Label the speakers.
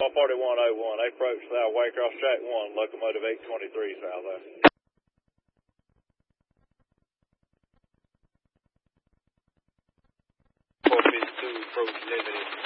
Speaker 1: 4101, approach south, Waycross track 1, locomotive 823 south there.
Speaker 2: 452, approach limited.